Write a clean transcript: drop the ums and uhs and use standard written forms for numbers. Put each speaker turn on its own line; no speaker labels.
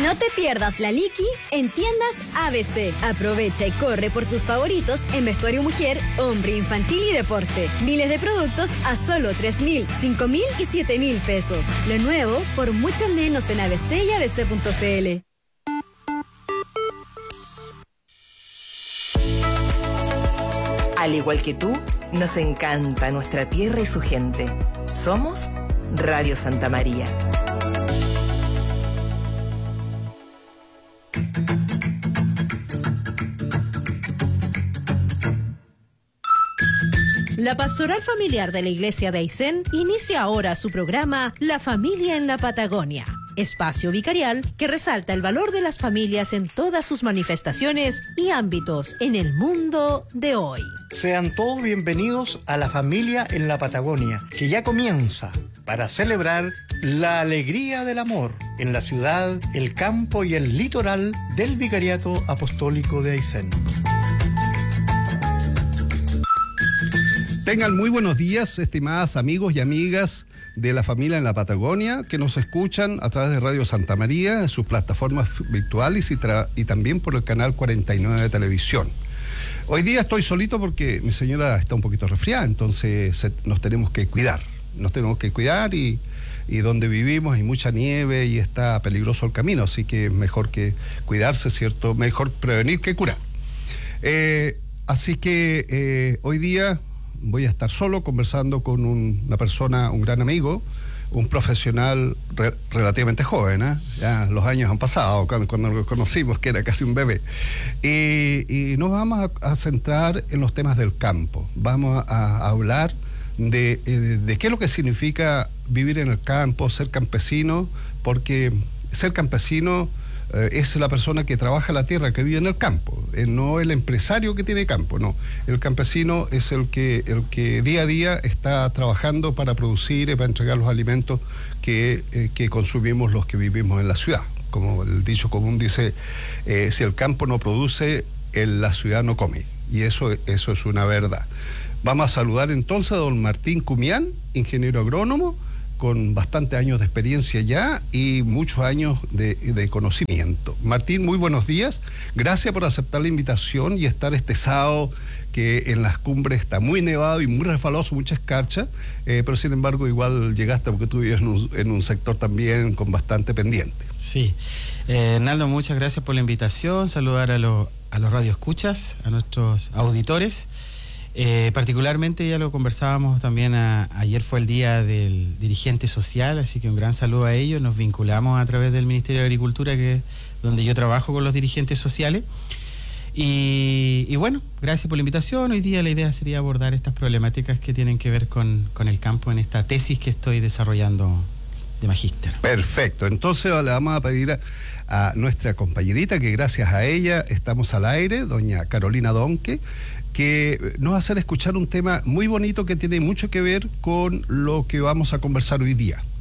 No te pierdas la Liqui en tiendas ABC. Aprovecha y corre por tus favoritos en vestuario mujer, hombre, infantil y deporte. Miles de productos a solo 3.000, 5.000 y 7.000 pesos. Lo nuevo por mucho menos en ABC y abc.cl.
Al igual que tú, nos encanta nuestra tierra y su gente. Somos Radio Santa María.
La Pastoral Familiar de la Iglesia de Aysén inicia ahora su programa La Familia en la Patagonia, espacio vicarial que resalta el valor de las familias en todas sus manifestaciones y ámbitos en el mundo de hoy.
Sean todos bienvenidos a La Familia en la Patagonia, que ya comienza para celebrar la alegría del amor en la ciudad, el campo y el litoral del Vicariato Apostólico de Aysén.
Tengan muy buenos días, estimadas amigos y amigas de La Familia en la Patagonia, que nos escuchan a través de Radio Santa María, en sus plataformas virtuales y también por el canal 49 de televisión. Hoy día estoy solito porque mi señora está un poquito resfriada, entonces nos tenemos que cuidar. Y donde vivimos hay mucha nieve y está peligroso el camino, así que es mejor que cuidarse, ¿cierto? Mejor prevenir que curar. Así que hoy día voy a estar solo conversando con una persona, un gran amigo, un profesional relativamente joven, ¿eh? Ya los años han pasado cuando lo conocimos, que era casi un bebé. Y nos vamos a centrar en los temas del campo. Vamos a hablar de qué es lo que significa vivir en el campo, ser campesino, porque ser campesino es la persona que trabaja la tierra, que vive en el campo, no el empresario que tiene campo, no. El campesino es el que día a día está trabajando para producir y para entregar los alimentos que consumimos los que vivimos en la ciudad. Como el dicho común dice, si el campo no produce, la ciudad no come. Y eso es una verdad. Vamos a saludar entonces a don Martín Cumián, ingeniero agrónomo, con bastantes años de experiencia ya y muchos años de conocimiento. Martín, muy buenos días. Gracias por aceptar la invitación y estar este sábado, que en las cumbres está muy nevado y muy resbaloso, mucha escarcha, pero sin embargo igual llegaste porque tú vives en un sector también con bastante pendiente.
Sí. Naldo, muchas gracias por la invitación. Saludar a los radioescuchas, a nuestros auditores. Particularmente ya lo conversábamos también ayer fue el día del dirigente social, así que un gran saludo a ellos. Nos vinculamos a través del Ministerio de Agricultura, que es donde yo trabajo con los dirigentes sociales. Y bueno, gracias por la invitación. Hoy día la idea sería abordar estas problemáticas que tienen que ver con el campo en esta tesis que estoy desarrollando de magíster. Perfecto,
entonces le vamos a pedir a nuestra compañerita, que gracias a ella estamos al aire, doña Carolina Donque, que nos va a hacer escuchar un tema muy bonito que tiene mucho que ver con lo que vamos a conversar hoy día.